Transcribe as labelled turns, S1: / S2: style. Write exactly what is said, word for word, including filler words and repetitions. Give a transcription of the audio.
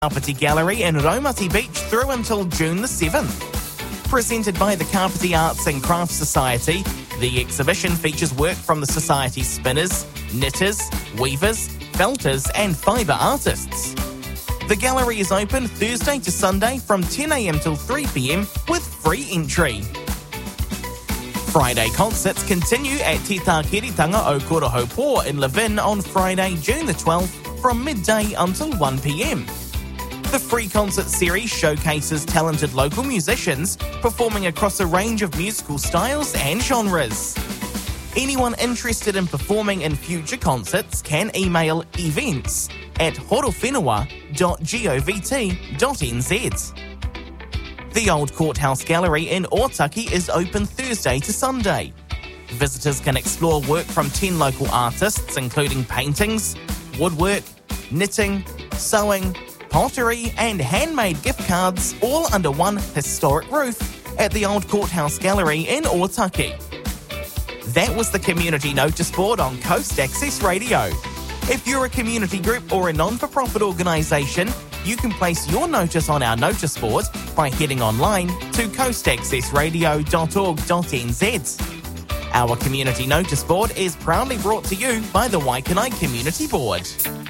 S1: Kapiti Gallery in Raumati Beach through until June the seventh. Presented by the Kapiti Arts and Crafts Society, the exhibition features work from the Society's spinners, knitters, weavers, felters and fibre artists. The gallery is open Thursday to Sunday from ten a m till three p m with free entry. Friday concerts continue at Te Tākeritanga o Korohopō in Levin on Friday, June the twelfth from midday until one p m. The free concert series showcases talented local musicians performing across a range of musical styles and genres. Anyone interested in performing in future concerts can email events at horowhenua dot govt dot n z. The Old Courthouse Gallery in Otaki is open Thursday to Sunday. Visitors can explore work from ten local artists, including paintings, woodwork, knitting, sewing, pottery and handmade gift cards, all under one historic roof at the Old Courthouse Gallery in Otaki. That was the community notice board on Coast Access Radio. If you're a community group or a non-for-profit organisation, you can place your notice on our notice board by heading online to coast access radio dot org dot n z. Our community notice board is proudly brought to you by the Waikanai Community Board.